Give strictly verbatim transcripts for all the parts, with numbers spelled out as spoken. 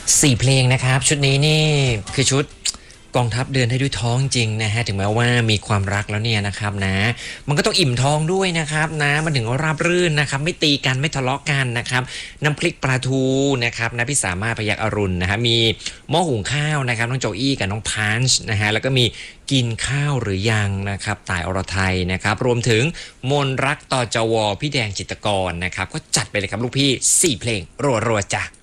สี่เพลงนะครับชุดนี้นี่คือชุดกองทัพเดินให้ด้วยท้องจริงนะฮะถึงแม้ว่ามีความรักแล้วเนี่ยนะครับนะมันก็ต้องอิ่มท้องด้วยนะครับนะมันถึงราบรื่นนะครับไม่ตีกันไม่ทะเลาะกันนะครับน้ำพริกปลาทูนะครับนะพี่สามารถพยัคฆ์อรุณนะฮะมีหม้อหุงข้าวนะครับน้องโจอี้กับน้องพันช์นะฮะแล้วก็มีกินข้าวหรือยังนะครับต่ายอรไทยนะครับรวมถึงมนรักต่อจวพี่แดงจิตรกรนะครับก็จัดไปเลยครับลูกพี่สี่เพลงรัวๆจ้ะ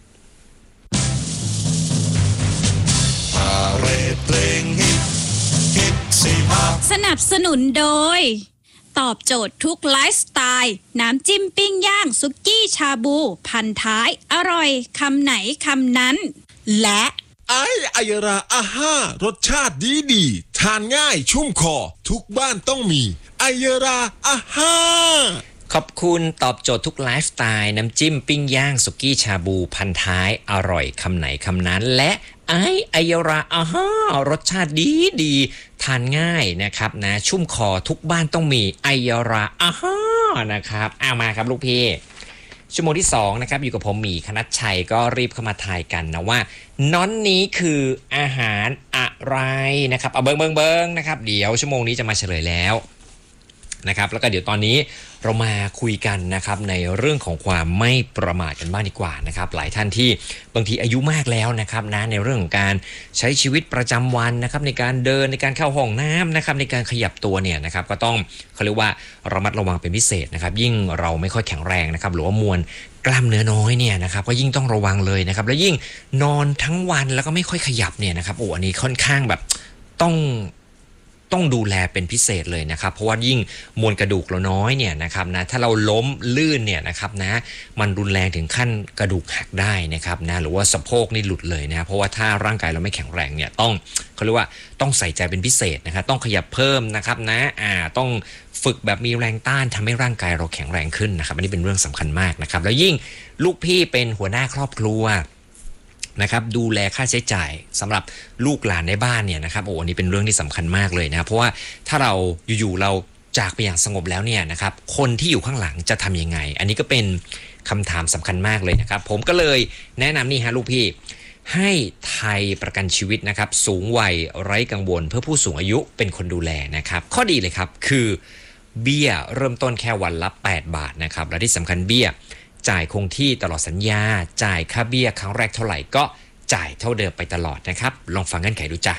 เรทเพลงฮิตฮิตสี่ภาคสนับสนุนโดยตอบโจทย์ทุกไลฟ์สไตล์น้ำจิ้มปิ้งย่างซุกี้ชาบูพันท้ายอร่อยคำไหนคำนั้นและไออายราอาห้ารสชาติดีดีทานง่ายชุ่มคอทุกบ้านต้องมีไอายราอาห้าขอบคุณตอบโจทย์ทุกไลฟ์สไตล์น้ำจิ้มปิ้งย่างสุกี้ชาบูพันท้ายอร่อยคำไหนคำนั้นและไอไอยราอาฮารสชาติดีดีทานง่ายนะครับนะชุ่มคอทุกบ้านต้องมีไอยราอาฮานะครับเอามาครับลูกพี่ชั่วโมงที่สองนะครับอยู่กับผมหมีคณัชชัยก็รีบเข้ามาทายกันนะว่าน้อนนี้คืออาหารอะไรนะครับเอาเบิงเบิงเบิงนะครับเดี๋ยวชั่วโมงนี้จะมาเฉลยแล้วนะครับแล้วก็เดี๋ยวตอนนี้เรามาคุยกันนะครับในเรื่องของความไม่ประมาทกันบ้างดีกว่านะครับหลายท่านที่บางทีอายุมากแล้วนะครับนะในเรื่องของการใช้ชีวิตประจำวันนะครับในการเดินในการเข้าห้องน้ำนะครับในการขยับตัวเนี่ยนะครับก็ต้องเขาเรียกว่าระมัดระวังเป็นพิเศษนะครับยิ่งเราไม่ค่อยแข็งแรงนะครับหรือว่ามวลกล้ามเนื้อน้อยเนี่ยนะครับก็ยิ่งต้องระวังเลยนะครับแล้วยิ่งนอนทั้งวันแล้วก็ไม่ค่อยขยับเนี่ยนะครับโอ้อันนี้ค่อนข้างแบบต้องต้องดูแลเป็นพิเศษเลยนะครับเพราะว่ายิ่งมวลกระดูกเราน้อยเนี่ยนะครับนะถ้าเราล้มลื่นเนี่ยนะครับนะมันรุนแรงถึงขั้นกระดูกหักได้นะครับนะหรือว่าสะโพกนี่หลุดเลยนะเพราะว่าถ้าร่างกายเราไม่แข็งแรงเนี่ยต้องเขาเรียกว่าต้องใส่ใจเป็นพิเศษนะครับต้องขยับเพิ่มนะครับนะอ่าต้องฝึกแบบมีแรงต้านทำให้ร่างกายเราแข็งแรงขึ้นนะครับอันนี้เป็นเรื่องสำคัญมากนะครับแล้วยิ่งลูกพี่เป็นหัวหน้าครอบครัวนะครับดูแลค่าใช้จ่ายสำหรับลูกหลานในบ้านเนี่ยนะครับโอ้อันนี้เป็นเรื่องที่สำคัญมากเลยนะเพราะว่าถ้าเราอยู่ๆเราจากไปอย่างสงบแล้วเนี่ยนะครับคนที่อยู่ข้างหลังจะทำยังไงอันนี้ก็เป็นคำถามสำคัญมากเลยนะครับผมก็เลยแนะนำนี่ฮะลูกพี่ให้ไทยประกันชีวิตนะครับสูงวัยไร้กังวลเพื่อผู้สูงอายุเป็นคนดูแลนะครับข้อดีเลยครับคือเบี้ยเริ่มต้นแค่วันละแปดบาทนะครับและที่สำคัญเบี้ยจ่ายคงที่ตลอดสัญญาจ่ายค่าเบี้ยครั้งแรกเท่าไหร่ก็จ่ายเท่าเดิมไปตลอดนะครับลองฟังเงื่อนไขดูจ้ะ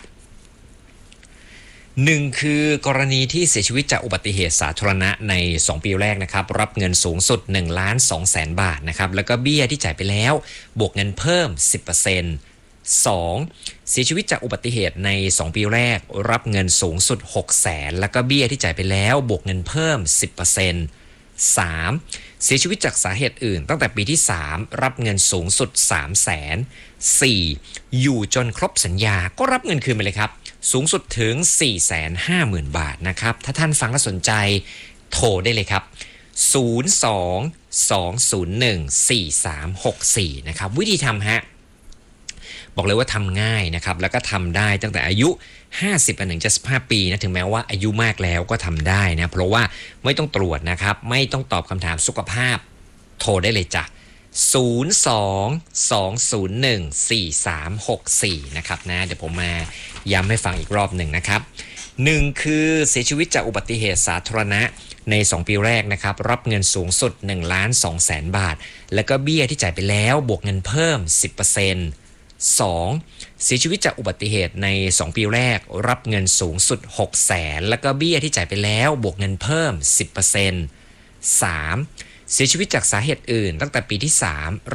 หนึ่งคือกรณีที่เสียชีวิตจากอุบัติเหตุสาธารณะในสองปีแรกนะครับรับเงินสูงสุดหนึ่งล้านสองแสนบาทนะครับแล้วก็เบี้ยที่จ่ายไปแล้วบวกเงินเพิ่ม สิบเปอร์เซ็นต์ สองเสียชีวิตจากอุบัติเหตุในสองปีแรกรับเงินสูงสุดหกแสนแล้วก็เบี้ยที่จ่ายไปแล้วบวกเงินเพิ่ม สิบเปอร์เซ็นต์ สามเสียชีวิตจากสาเหตุอื่นตั้งแต่ปีที่สามรับเงินสูงสุด สามแสน สี่อยู่จนครบสัญญาก็รับเงินคืนไปเลยครับสูงสุดถึง สี่แสนห้าหมื่น บาทนะครับถ้าท่านฟังและสนใจโทรได้เลยครับศูนย์ สอง สอง ศูนย์ หนึ่ง สี่ สาม หก สี่นะครับวิธีทำฮะบอกเลยว่าทำง่ายนะครับแล้วก็ทำได้ตั้งแต่อายุห้าสิบถึงเจ็ดสิบห้าปีนะถึงแม้ว่าอายุมากแล้วก็ทำได้นะเพราะว่าไม่ต้องตรวจนะครับไม่ต้องตอบคำถามสุขภาพโทรได้เลยจ้ะศูนย์ สอง สอง ศูนย์ หนึ่ง สี่ สาม หก สี่นะครับนะเดี๋ยวผมมาย้ำให้ฟังอีกรอบหนึ่งนะครับหนึ่งคือเสียชีวิตจากอุบัติเหตุสาธารณะในสองปีแรกนะครับรับเงินสูงสุดหนึ่งล้านสองแสนบาทแล้วก็เบี้ยที่จ่ายไปแล้วบวกเงินเพิ่ม สิบเปอร์เซ็นต์ สองเสียชีวิตจากอุบัติเหตุในสองปีแรกรับเงินสูงสุดหกแสนแล้วก็เบี้ยที่จ่ายไปแล้วบวกเงินเพิ่ม สิบเปอร์เซ็นต์ สามเสียชีวิตจากสาเหตุอื่นตั้งแต่ปีที่สาม